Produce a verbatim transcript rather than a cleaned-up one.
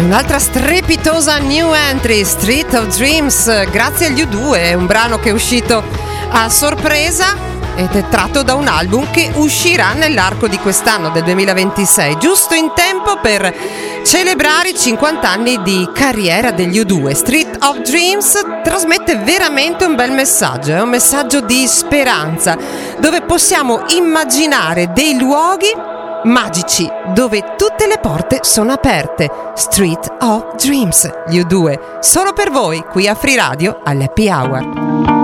Un'altra strepitosa new entry, Street of Dreams, grazie agli U due, è un brano che è uscito a sorpresa ed è tratto da un album che uscirà nell'arco di quest'anno, del duemilaventisei, giusto in tempo per celebrare i cinquanta anni di carriera degli U due. Street of Dreams trasmette veramente un bel messaggio, è un messaggio di speranza, dove possiamo immaginare dei luoghi magici dove tutte le porte sono aperte. Street of Dreams, gli U due, solo per voi qui a Free Radio all'Happy Hour.